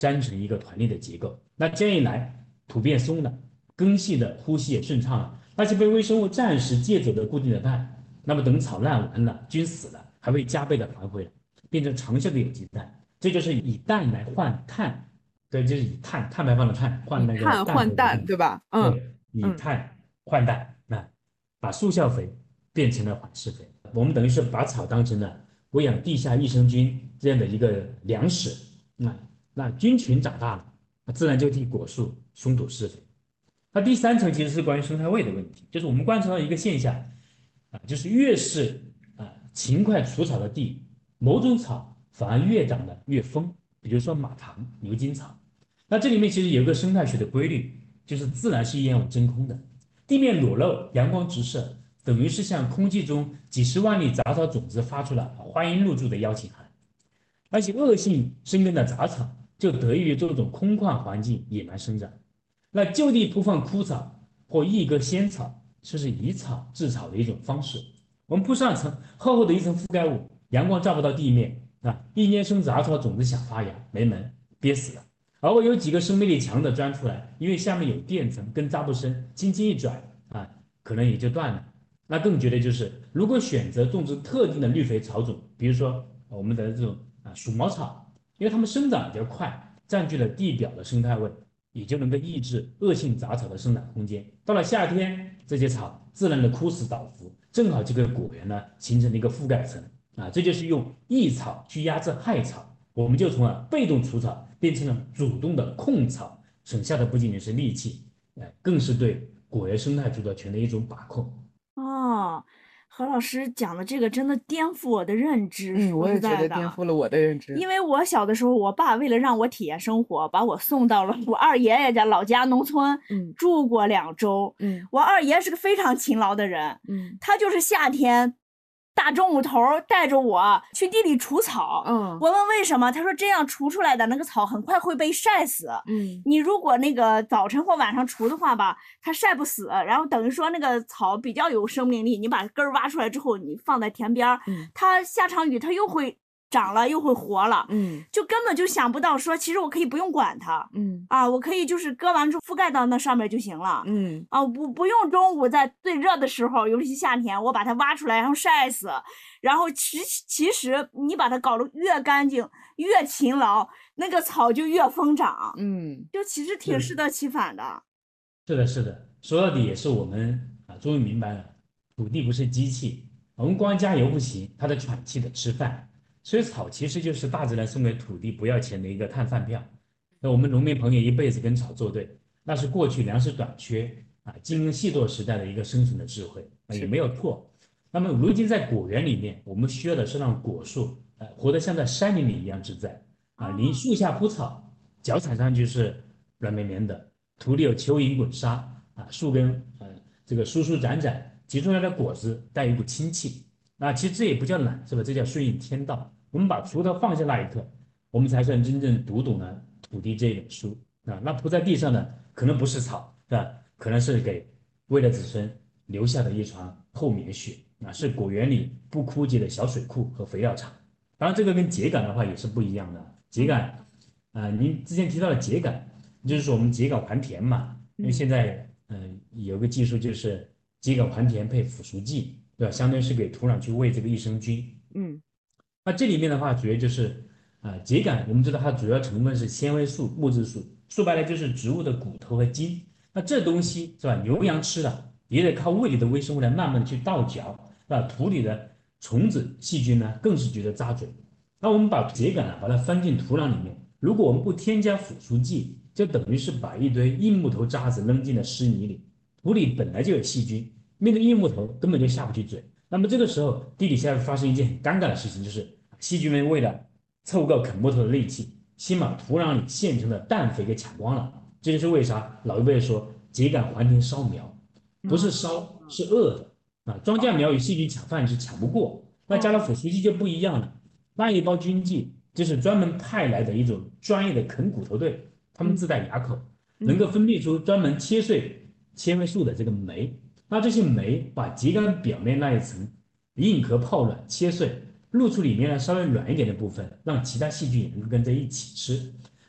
粘成一个团粒的结构。那这样一来，土变松了，根系的呼吸也顺畅了，那些被微生物暂时借走的固定的氮，那么等草烂完了，菌死了，还会加倍的还回来，变成长效的有机氮。这就是以氮来换碳，对，就是以碳排放的碳换那个以碳氮肥的氮， 换氮，对吧？ 对，以嗯碳换氮，那把速效肥变成了缓释肥。我们等于是把草当成了喂养地下益生菌这样的一个粮食，那菌群长大了，那自然就替果树松土施肥。那第三层其实是关于生态位的问题，就是我们观察到一个现象就是越是勤快除草的地，某种草反而越长得越丰，比如说马唐、牛筋草。那这里面其实有一个生态学的规律，就是自然是一样真空的，地面裸露，阳光直射，等于是向空气中几十万粒杂草种子发出了欢迎入住的邀请函。而且恶性生根的杂草就得益于这种空旷环境野蛮生长。那就地铺放枯草或一割仙草，这是以草治草的一种方式。我们铺上层厚厚的一层覆盖物，阳光照不到地面一年生杂草种子想发芽没门，憋死了。而我有几个生命力强的钻出来，因为下面有垫层，根扎不深，轻轻一拽可能也就断了。那更绝的就是，如果选择种植特定的绿肥草种，比如说我们的这种鼠毛草，因为它们生长比较快，占据了地表的生态位，也就能够抑制恶性杂草的生长空间。到了夏天，这些草自然的枯死倒伏，正好就给果园呢形成了一个覆盖层这就是用益草去压制害草，我们就从被动除草变成了主动的控草，省下的不仅仅是力气，更是对果园生态主导权的一种把控。 哦，何老师讲的这个真的颠覆我的认知， 嗯，我说实也觉得在的。 颠覆了我的认知。 因为我小的时候，我爸为了让我体验生活，把我送到了我二爷爷家老家农村嗯住过2周。 嗯我二爷是个非常勤劳的人， 嗯他就是夏天大中午头带着我去地里除草。 嗯我问为什么，他说这样除出来的那个草很快会被晒死。 嗯你如果那个早晨或晚上除的话吧，它晒不死，然后等于说那个草比较有生命力。你把根儿挖出来之后，你放在田边它下场雨它又会长了又会活了。就根本就想不到说，其实我可以不用管它。我可以就是割完之后覆盖到那上面就行了。不用中午在最热的时候，尤其夏天，我把它挖出来然后晒死。然后其实你把它搞得越干净越勤劳，那个草就越疯长。就其实挺适得其反的。 是的，是的，说到底也是我们终于明白了，土地不是机器，我们光加油不行，它的喘气得吃饭。所以草其实就是大自然送给土地不要钱的一个碳饭票。那我们农民朋友一辈子跟草作对，那是过去粮食短缺经营细作时代的一个生存的智慧也没有错。那么如今在果园里面，我们需要的是让果树活得像在山林里一样自在林树下铺草，脚踩上去是软绵绵的，土里有蚯蚓滚沙树根这个舒舒展展，结出来的果子带一股清气。那其实这也不叫懒，是吧？这叫顺应天道。我们把锄头放下那一刻，我们才算真正读懂了土地这一本书那铺在地上的可能不是草，是吧？可能是给未来子孙留下的一床厚棉雪是果园里不枯竭的小水库和肥料场。当然，这个跟秸秆的话也是不一样的。秸秆您之前提到了秸秆，就是说我们秸秆还田嘛，因为现在有个技术就是秸秆还田配腐熟剂，对吧？相当于是给土壤去喂这个益生菌。那这里面的话，主要就是秸秆，我们知道它主要成分是纤维素、木质素，说白了就是植物的骨头和筋。那这东西是吧？牛羊吃了，也得靠胃里的微生物来慢慢的去倒嚼，是吧？土里的虫子、细菌呢，更是觉得扎嘴。那我们把秸秆把它翻进土壤里面，如果我们不添加腐熟剂，就等于是把一堆硬木头渣子扔进了湿泥里。土里本来就有细菌，面对硬木头根本就下不去嘴。那么这个时候，地底下发生一件很尴尬的事情，就是细菌们为了凑够啃木头的力气，先把土壤里现成的氮肥给抢光了。这就是为啥老一辈说秸秆还田烧苗，不是烧，是饿的庄稼苗与细菌抢饭是抢不过。那加了腐熟剂就不一样了，那一包菌剂就是专门派来的一种专业的啃骨头队，他们自带牙口，能够分泌出专门切碎纤维素的这个酶。那这些酶把秸秆表面那一层硬壳泡软切碎，露出里面呢稍微软一点的部分，让其他细菌也能够跟着一起吃。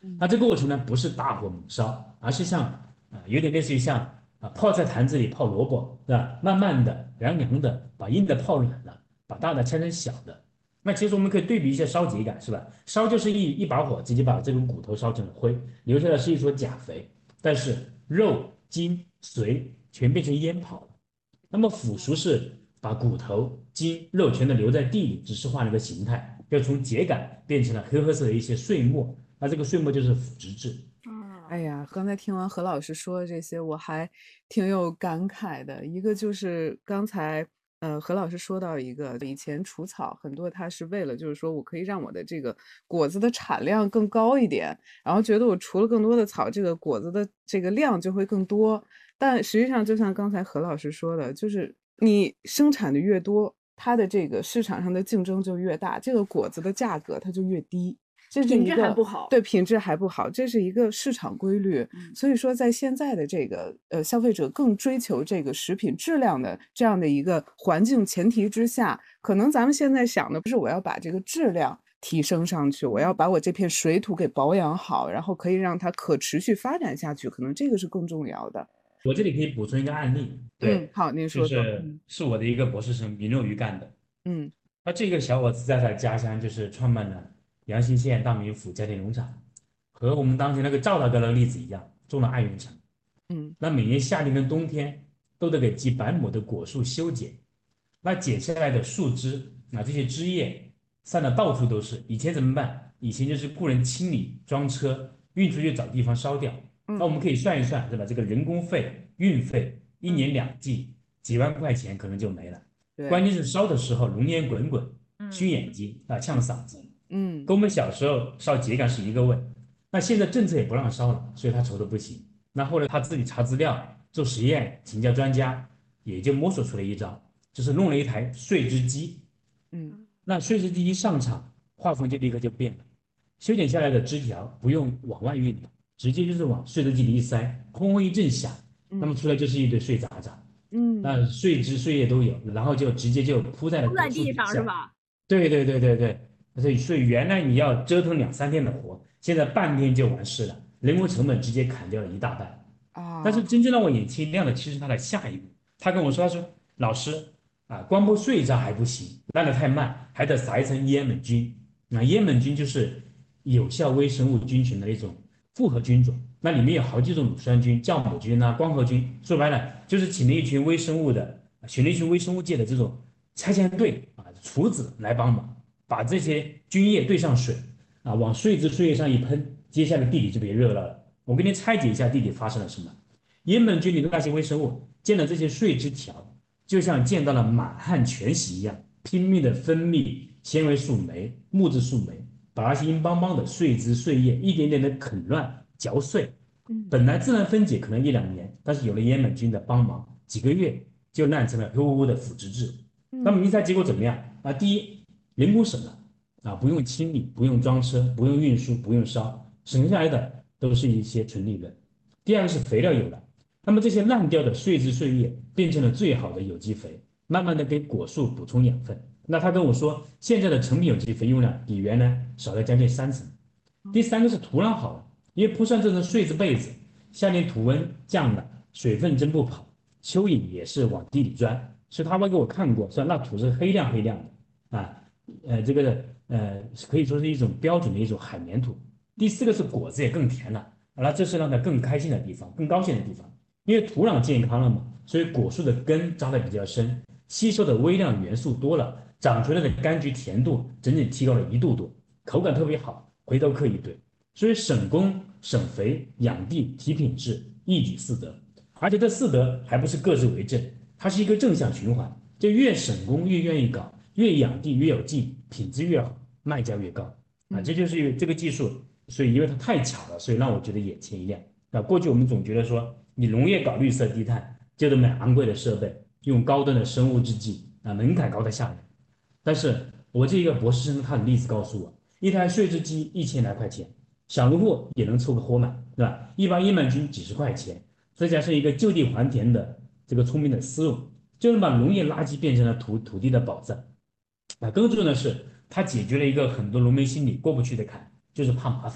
那这个过程呢，不是大火猛烧，而是像有点类似于像泡在坛子里泡萝卜，是吧？慢慢的、凉凉的，把硬的泡软了，把大的拆成小的。那其实我们可以对比一下烧秸秆，是吧？烧就是一把火，直接把这个骨头烧成了灰，留下的是一撮钾肥，但是肉、筋、髓全变成烟泡了。那么腐熟是把骨头、筋、肉全都留在地里，只是换了个形态，要从秸秆变成了黑褐色的一些碎末，那这个碎末就是腐殖质。 哎呀，刚才听完何老师说的这些，我还挺有感慨的。一个就是刚才，何老师说到一个，以前除草很多，它是为了就是说我可以让我的这个果子的产量更高一点，然后觉得我除了更多的草，这个果子的这个量就会更多。但实际上，就像刚才何老师说的，就是你生产的越多，它的这个市场上的竞争就越大，这个果子的价格它就越低。这是品质一个还不好。 对，品质还不好，这是一个市场规律。所以说，在现在的这个消费者更追求这个食品质量的这样的一个环境前提之下，可能咱们现在想的不是我要把这个质量提升上去，我要把我这片水土给保养好，然后可以让它可持续发展下去，可能这个是更重要的。 我这里可以补充一个案例，对， 好，您就说说。 是我的一个博士生民肉鱼干的。 嗯那这个小伙子在他家乡就是创办了阳西县大名府家庭农场，和我们当前那个赵大哥那个例子一样，种了2元橙。那每年夏天跟冬天都得给几百亩的果树修剪，那剪下来的树枝这些枝叶散的到处都是。以前怎么办？以前就是雇人清理、装车运出去找地方烧掉。那我们可以算一算，是吧？这个人工费、运费，1年2季，几万块钱可能就没了。关键是烧的时候浓烟滚滚，熏眼睛呛嗓子。跟我们小时候烧秸秆是一个味。那现在政策也不让烧了，所以他愁得不行。那后来他自己查资料、做实验、请教专家，也就摸索出了一招，就是弄了一台碎枝机。那碎枝机一上场，画风就立刻就变了。修剪下来的枝条不用往外运了，直接就是往碎枝机里一塞，轰轰一阵响，那么出来就是一堆碎渣渣。那碎枝碎叶都有，然后就直接就铺在了铺在果树底下。 地上是吧？ 对对对对对，所以原来你要折腾2、3天的活，现在半天就完事了，人工成本直接砍掉了一大半。但是真正让我眼前一亮的，其实他的下一步，他跟我说，他说老师光铺碎渣还不行，烂得太慢，还得撒一层烟锰菌。烟锰菌就是有效微生物菌群的一种复合菌种，那里面有好几种乳酸菌、酵母菌光合菌，说白了就是请了一群微生物的，选了一群微生物界的这种拆迁队厨子来帮忙，把这些菌液兑上水往碎枝碎叶上一喷，接下来地里就别热闹了。我给你拆解一下地里发生了什么。烟锰菌里的那些微生物见了这些碎枝条，就像见到了满汉全席一样，拼命的分泌纤维素酶、木质素酶，把那些硬邦邦的碎枝碎叶一点点的啃乱、嚼碎。本来自然分解可能1、2年，但是有了烟锰菌的帮忙，几个月就烂成了黑乎乎的腐殖质。那么一猜结果怎么样第一，人工省了不用清理，不用装车，不用运输，不用烧，省下来的都是一些纯利润。第二个是肥料有了，那么这些烂掉的碎枝碎叶变成了最好的有机肥，慢慢的给果树补充养分。那他跟我说，现在的成品有机肥用量比原来少了将近3成。第三个是土壤好了，因为铺上这层碎枝被子，夏天土温降了，水分蒸不跑，蚯蚓也是往地里钻，所以他们给我看过，说那土是黑亮黑亮的这个可以说是一种标准的一种海绵土。第四个是果子也更甜了，那这是让他更开心的地方，更高兴的地方，因为土壤健康了嘛，所以果树的根扎得比较深，吸收的微量元素多了，长出来的柑橘甜度整整提高了1度多，口感特别好，回头客一堆。所以省工、省肥、养地、提品质，一举4得。而且这4得还不是各自为政，它是一个正向循环，就越省工越愿意搞，越养地越有劲，品质越好，卖价越高这就是这个技术。所以因为它太巧了，所以让我觉得眼前一亮过去我们总觉得说，你农业搞绿色低碳就得买昂贵的设备，用高端的生物制剂门槛高得吓人。但是我这个博士生他的例子告诉我，一台碎枝机1000来块钱，小农户也能凑个活满，对吧？一包烟锰菌几十块钱，再加上一个就地还田的这个聪明的思路，就能把农业垃圾变成了土地的宝藏。更重要的是，它解决了一个很多农民心里过不去的坎，就是怕麻烦。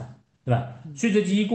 对吧？随着地一过